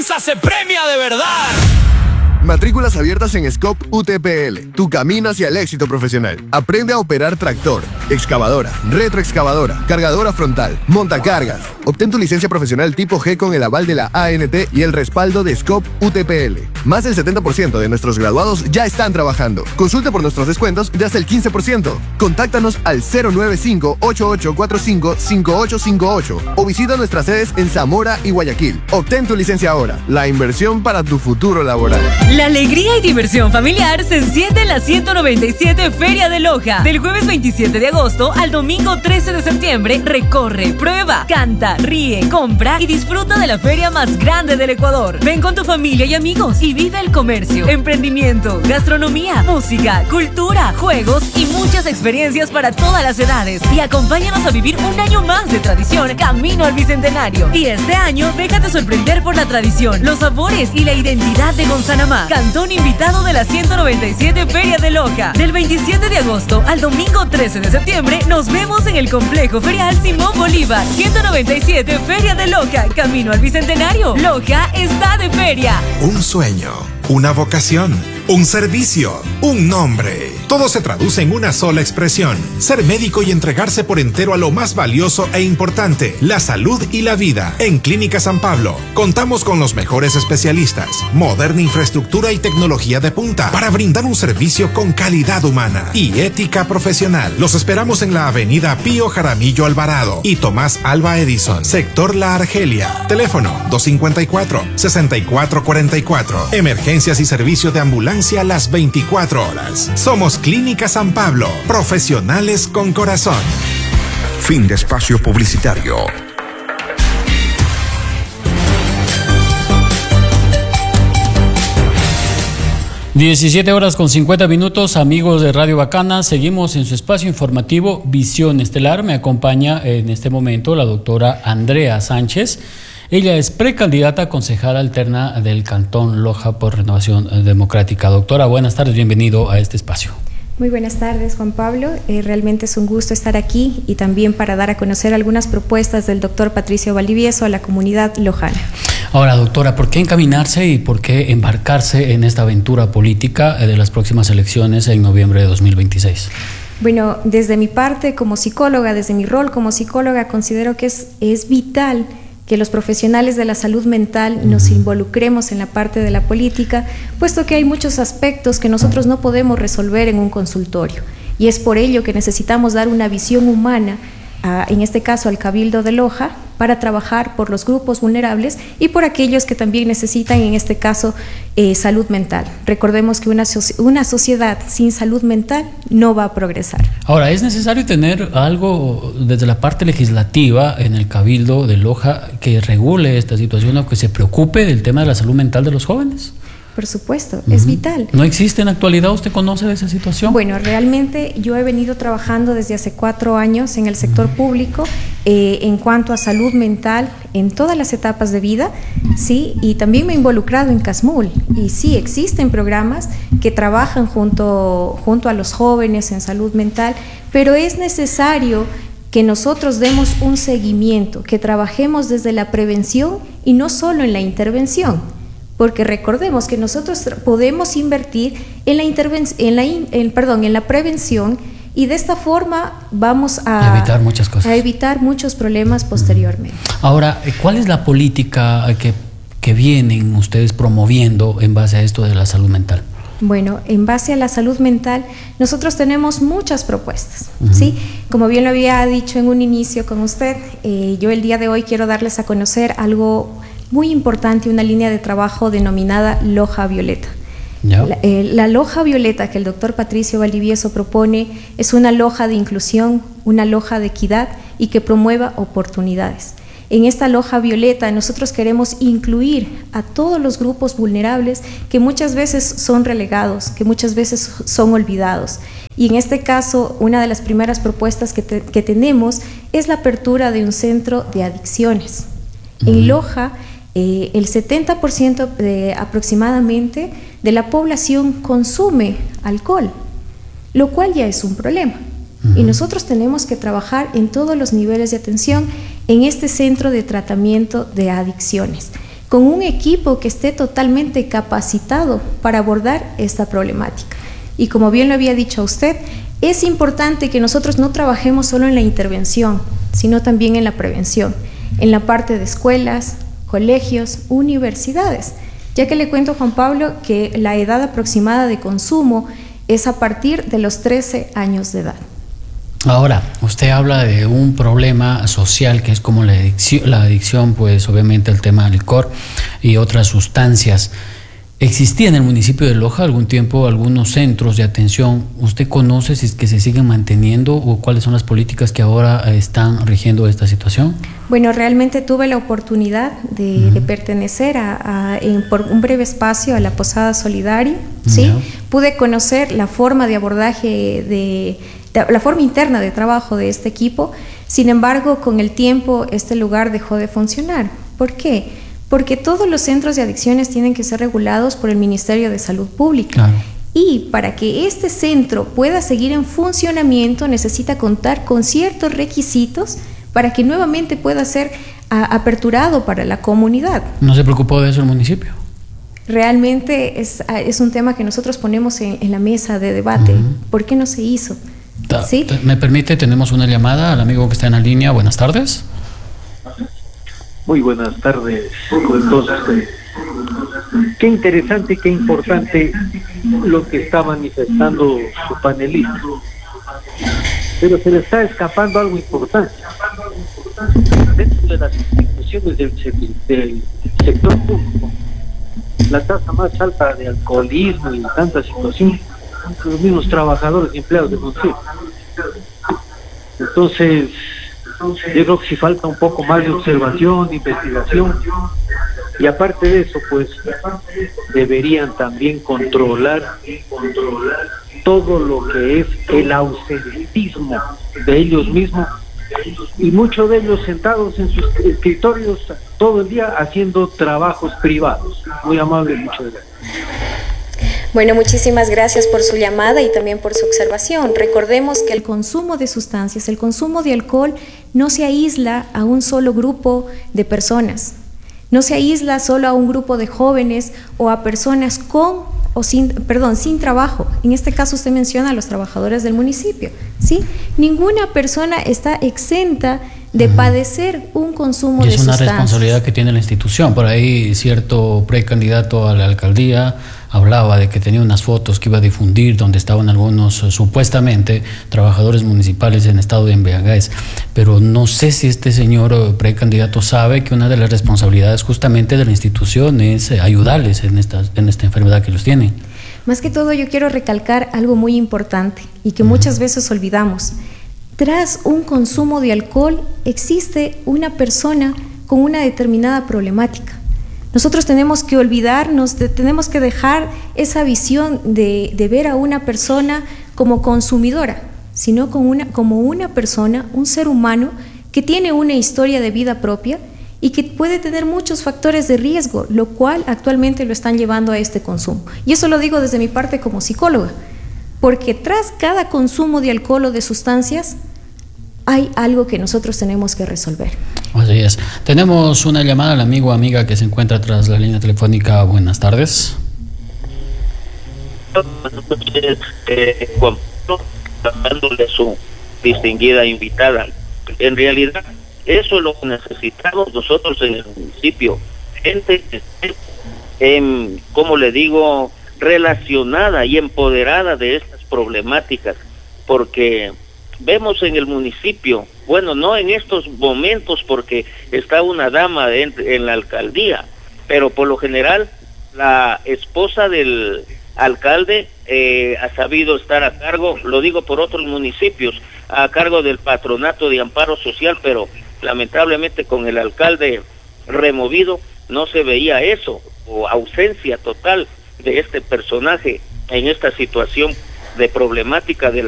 esperanza se premia de verdad. Matrículas abiertas en Scope UTPL, tu camino hacia el éxito profesional. Aprende a operar tractor, excavadora, retroexcavadora, cargadora frontal, montacargas. Obtén tu licencia profesional tipo G con el aval de la ANT y el respaldo de Scope UTPL. Más del 70% de nuestros graduados ya están trabajando. Consulta por nuestros descuentos de hasta el 15%. Contáctanos al 095-8845-5858 o visita nuestras sedes en Zamora y Guayaquil. Obtén tu licencia ahora. La inversión para tu futuro laboral. La alegría y diversión familiar se enciende en la 197 Feria de Loja. Del jueves 27 de agosto al domingo 13 de septiembre, recorre, prueba, canta, ríe, compra y disfruta de la feria más grande del Ecuador. Ven con tu familia y amigos y vive el comercio, emprendimiento, gastronomía, música, cultura, juegos y muchas experiencias para todas las edades. Y acompáñanos a vivir un año más de tradición camino al Bicentenario. Y este año, déjate sorprender por la tradición, los sabores y la identidad de Gonzanamá. Cantón invitado de la 197 Feria de Loja. Del 27 de agosto al domingo 13 de septiembre, nos vemos en el Complejo Ferial Simón Bolívar. 197 Feria de Loja, camino al Bicentenario. Loja está de feria. Un sueño, una vocación, un servicio, un nombre. Todo se traduce en una sola expresión: ser médico y entregarse por entero a lo más valioso e importante, la salud y la vida. En Clínica San Pablo contamos con los mejores especialistas, moderna infraestructura y tecnología de punta para brindar un servicio con calidad humana y ética profesional. Los esperamos en la avenida Pío Jaramillo Alvarado y Tomás Alva Edison, sector La Argelia. Teléfono 254-6444. Emergencias y servicio de ambulancia las 24 horas. Somos Clínica San Pablo, profesionales con corazón. Fin de espacio publicitario. (17:50), amigos de Radio Bacana. Seguimos en su espacio informativo Visión Estelar. Me acompaña en este momento la doctora Andrea Sánchez. Ella es precandidata a concejala alterna del Cantón Loja por Renovación Democrática. Doctora, buenas tardes, bienvenido a este espacio. Muy buenas tardes, Juan Pablo. Realmente es un gusto estar aquí y también para dar a conocer algunas propuestas del doctor Patricio Valdivieso a la comunidad lojana. Ahora, doctora, ¿por qué encaminarse y por qué embarcarse en esta aventura política de las próximas elecciones en noviembre de 2026? Bueno, desde mi parte como psicóloga, desde mi rol como psicóloga, considero que es vital que los profesionales de la salud mental nos involucremos en la parte de la política, puesto que hay muchos aspectos que nosotros no podemos resolver en un consultorio. Y es por ello que necesitamos dar una visión humana, en este caso al Cabildo de Loja, para trabajar por los grupos vulnerables y por aquellos que también necesitan, en este caso, salud mental. Recordemos que una sociedad sin salud mental no va a progresar. Ahora, ¿es necesario tener algo desde la parte legislativa en el Cabildo de Loja que regule esta situación o que se preocupe del tema de la salud mental de los jóvenes? Por supuesto, es vital. ¿No existe en la actualidad? ¿Usted conoce de esa situación? Bueno, realmente yo he venido trabajando desde hace 4 años en el sector público en cuanto a salud mental en todas las etapas de vida, ¿sí? Y también me he involucrado en CASMUL. Y sí, existen programas que trabajan junto a los jóvenes en salud mental, pero es necesario que nosotros demos un seguimiento, que trabajemos desde la prevención y no solo en la intervención. Porque recordemos que nosotros podemos invertir en la prevención y de esta forma vamos a evitar muchas cosas, a evitar muchos problemas posteriormente. Ahora, ¿cuál es la política que vienen ustedes promoviendo en base a esto de la salud mental? Bueno, en base a la salud mental, nosotros tenemos muchas propuestas, ¿sí? Como bien lo había dicho en un inicio con usted, yo el día de hoy quiero darles a conocer algo muy importante, una línea de trabajo denominada Loja Violeta. La Loja Violeta que el doctor Patricio Valdivieso propone es una loja de inclusión, una loja de equidad y que promueva oportunidades. En esta Loja Violeta nosotros queremos incluir a todos los grupos vulnerables que muchas veces son relegados, que muchas veces son olvidados. Y en este caso, una de las primeras propuestas que tenemos es la apertura de un centro de adicciones. En Loja, el 70% aproximadamente de la población consume alcohol, lo cual ya es un problema. Y nosotros tenemos que trabajar en todos los niveles de atención en este centro de tratamiento de adicciones, con un equipo que esté totalmente capacitado para abordar esta problemática. Y como bien lo había dicho usted, es importante que nosotros no trabajemos solo en la intervención, sino también en la prevención, en la parte de escuelas, colegios, universidades, ya que le cuento, Juan Pablo, que la edad aproximada de consumo es a partir de los 13 años de edad. Ahora, usted habla de un problema social que es como la adicción, pues obviamente el tema del licor y otras sustancias. ¿Existía en el municipio de Loja algún tiempo algunos centros de atención? ¿Usted conoce si es que se siguen manteniendo o cuáles son las políticas que ahora están rigiendo esta situación? Bueno, realmente tuve la oportunidad de pertenecer por un breve espacio a la Posada Solidaria, ¿sí? Pude conocer la forma de abordaje la forma interna de trabajo de este equipo. Sin embargo, con el tiempo este lugar dejó de funcionar. ¿Por qué? Porque todos los centros de adicciones tienen que ser regulados por el Ministerio de Salud Pública. Claro. Y para que este centro pueda seguir en funcionamiento necesita contar con ciertos requisitos para que nuevamente pueda ser aperturado para la comunidad. ¿No se preocupó de eso el municipio? Realmente es un tema que nosotros ponemos en la mesa de debate. ¿Por qué no se hizo? ¿Sí? ¿Me permite? Tenemos una llamada al amigo que está en la línea. Buenas tardes. Muy buenas tardes con todos ustedes. Qué interesante y qué importante lo que está manifestando su panelista. Pero se le está escapando algo importante. Dentro de las instituciones del sector público, la tasa más alta de alcoholismo y tanta situación, los mismos trabajadores y empleados del municipio. Entonces, yo creo que sí falta un poco más de observación, de investigación, y aparte de eso, pues, deberían también controlar todo lo que es el ausentismo de ellos mismos, y muchos de ellos sentados en sus escritorios todo el día haciendo trabajos privados. Muy amable, muchas gracias. Bueno, muchísimas gracias por su llamada y también por su observación. Recordemos que el consumo de sustancias, el consumo de alcohol no se aísla a un solo grupo de personas, no se aísla solo a un grupo de jóvenes o a personas sin trabajo. En este caso usted menciona a los trabajadores del municipio, ¿sí? Ninguna persona está exenta de padecer un consumo de sustancias. Y es una responsabilidad que tiene la institución. Por ahí cierto precandidato a la alcaldía hablaba de que tenía unas fotos que iba a difundir donde estaban algunos supuestamente trabajadores municipales en estado de embriaguez, pero no sé si este señor precandidato sabe que una de las responsabilidades justamente de la institución es ayudarles en esta enfermedad que los tienen. Más que todo yo quiero recalcar algo muy importante y que muchas veces olvidamos. Tras un consumo de alcohol existe una persona con una determinada problemática. Nosotros tenemos que olvidarnos, tenemos que dejar esa visión de ver a una persona como consumidora, sino como una persona, un ser humano que tiene una historia de vida propia y que puede tener muchos factores de riesgo, lo cual actualmente lo están llevando a este consumo. Y eso lo digo desde mi parte como psicóloga, porque tras cada consumo de alcohol o de sustancias hay algo que nosotros tenemos que resolver. Así es. Tenemos una llamada al amigo o amiga que se encuentra tras la línea telefónica. Buenas tardes. Juan Pablo, dándole a su distinguida invitada. En realidad, eso es lo que necesitamos nosotros en el municipio. Gente que esté, como le digo, relacionada y empoderada de estas problemáticas, porque vemos en el municipio, bueno, no en estos momentos porque está una dama en la alcaldía, pero por lo general la esposa del alcalde ha sabido estar a cargo, lo digo por otros municipios, a cargo del patronato de amparo social, pero lamentablemente con el alcalde removido no se veía eso, o ausencia total de este personaje en esta situación de problemática de